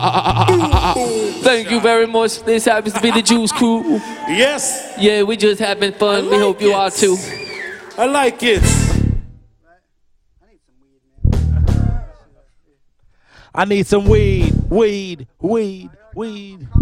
Thank you very much. This happens to be the Juice Crew. Yes. Yeah, we just having fun. We hope you are too. I like it. I need some weed.